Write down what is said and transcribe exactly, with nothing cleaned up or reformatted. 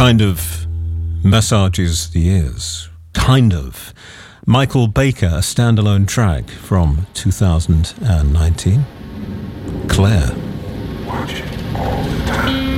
kind of massages the ears. Kind of. Michael Baker, a standalone track from two thousand nineteen. Claire. Watch it all the time.